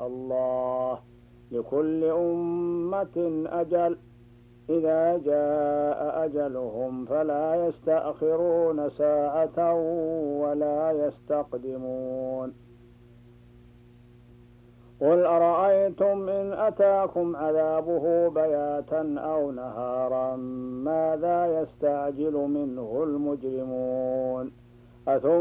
شاء الله، لكل أمة أجل، إذا جاء أجلهم فلا يستأخرون ساعة ولا يستقدمون. قل أرأيتم إن أتاكم عذابه بياتا أو نهارا ماذا يستعجل منه المجرمون